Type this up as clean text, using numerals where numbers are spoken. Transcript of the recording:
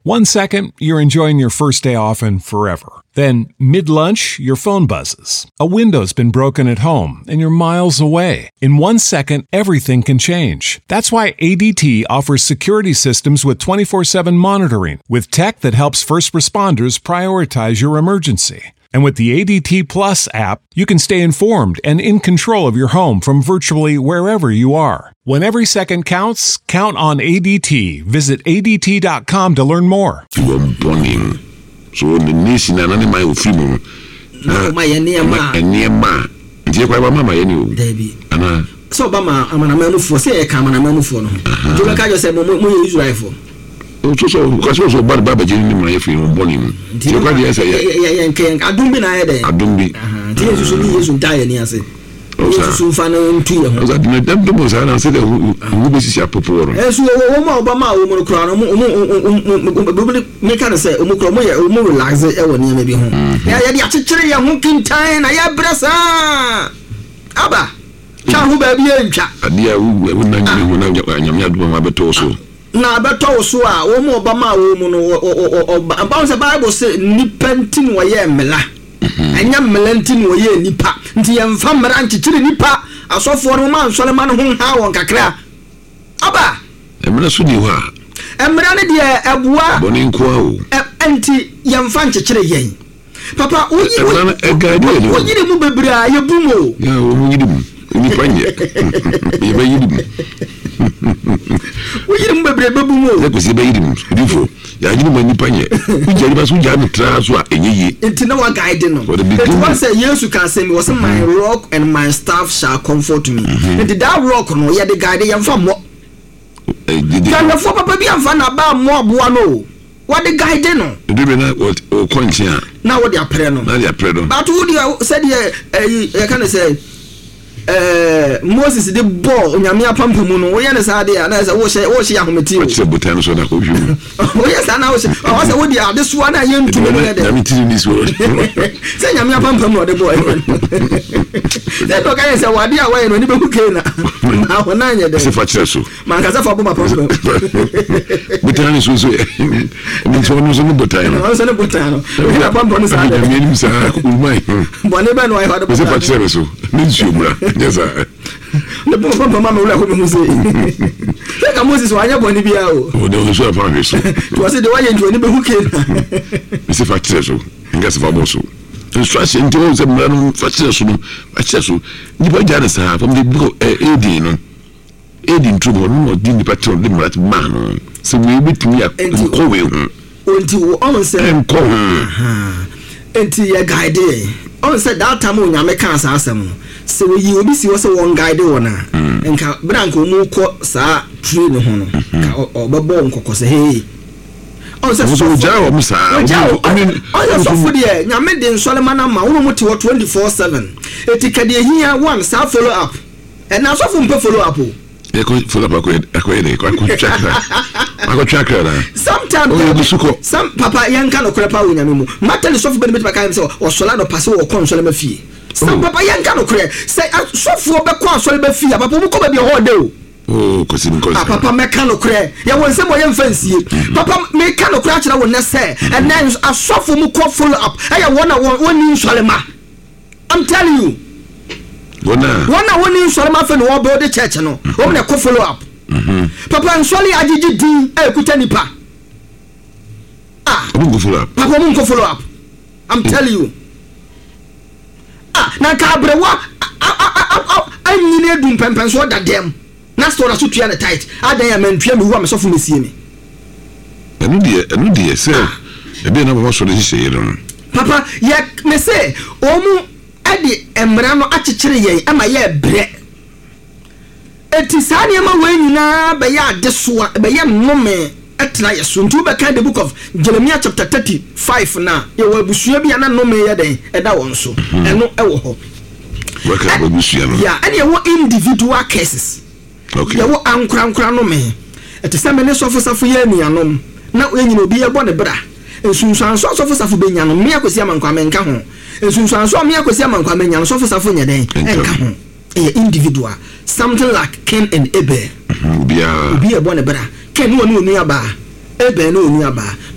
1 second, you're enjoying your first day off and forever. Then, mid-lunch, your phone buzzes. A window's been broken at home and you're miles away. In 1 second, everything can change. That's why ADT offers security systems with 24/7 monitoring, with tech that helps first responders prioritize your emergency. And with the ADT Plus app, you can stay informed and in control of your home from virtually wherever you are. When every second counts, count on ADT. Visit ADT.com to learn more. You are burning. So the nation and animal film. My Niema. Dear Mama, Debbie. Anna. So, Bama, I'm a man for say, come and a man for no. Do you like yourself more rifle? So, because also bad Baba Jenny, my film, burning. Do you quite yes, I don't be I don't be. Tears will die, and yes. So fun to you. That was I said, who is your purpose? As you Obama, make us say, Umuko, relax it, maybe home. Yeah, actually, I'm looking time. I have Brassa. Abba, Chahu baby, a dear who wouldn't know my betoso. Na beto so a wo mo Obama wo mu no about the Bible say nipantin wo ye mela anya melantin wo ye nipa nti ye mfa mra nchichiri nipa asofo no man sole man ho ha won kakra aba emra so di ho a emra ne de ebua boni nko a o enti ye mfa nchichiri yen papa wo yiri mu bebre a ye bumo ya wo yiri mu ni panye ye ba yiri mu we yiri mbebre babumo e ko se ba yiri mu difo ya yiri mu ni panye u jari ba so ja no tra so a enye enti na wa guide no it was say Jesus can say me was my rock and my staff shall comfort me and that rock no ye the guide ye mfa mo ya fo papa bi amfa na ba mo aboa no what the guide no do be na what o konchi a na what the apre no na the apre no but who the said ye can say Moses the ball nyame apampamu no wo ye ne saade ya na say wo hye ahometi o se botan so na ko hwu wo ye sa na wo say wo di ade so na ye ntumi no de nyame tiri ni so say nyame apampamu de boy say to kan say wade a waye no ni be ku kena na ho na anye de se fa kire so man ka say fa bo mapampamu botan ni so mi so no so no botan no so no botan no wo apampamu sa de mi ni sa ku mai bo ne be no ai fa de se fa kire so ni jumra yes sir le bon mama me wula ko me say le ka Moses wa anya boni bia o de so fa me so to say de wa ye njo ni be hu ke na se fa kire so nga se fa bo so instruction to se mra no fa kire so no fa kire so ni ba jare sa from the book AD no AD trouble no di ni patron de mra man no so we betimi ko we hu onti wo on say ko enti ya guide on say that time o nyame kan sa asem no se we yi obi si wo se won guide wona enka branko mu ko sa tree no ho no ka obebo nkoko se hey on say so jawo mu sa on so for the nyame de Solomon ma wo mu te 24/7 etikade hia one sa follow up and na so for follow up o e ko follow up ko check na sometimes some papa yanka no krepa wo nyame mu matali so for benefit pa kan se o sola no pass wo kon so le mafie some papa yanka no kre say so for be kon so le mafie papa mu ko ba bi ho de o ko sin ko papa meka no kre ya won se mo ye mfansie papa meka no kre a kira won na say and then asofo mu ko follow up aya wona woni nsolema I'm telling you wona nsole ma fe no build the church no wo na ko follow up papa nsole agigi din ekuta nipa mun go follow up papa mun go follow up I'm telling you na ka brewa anyine dum pempen so da dem na store so tua na tight adan ya mantua me hu am so fu mesie me enu die se e be na baba so de hye yero papa ye me say omu ade emra no akekere yen ama ye bre eti sane ma wanyina be ya adesoa be ye nnome etra ye so ntu be kan the book of Jeremiah chapter 35 na ye wa busua bia na nnome ye den eda won so eno ewo ho waka ba busua no ya ene ye wo individual cases okay ye wo ankra nnome eti se me ne sofo ye nuanom na wanyina obi ye bo ne bra ensunsan so sofo safo be nyanom me akosi amankwa menka ho ensunsan so me akosi amankwa menyan sofo safo nyeden enka ho individual something like Cain and Abel bia obi e bo ne bra Cain no onu aba Abel no onu aba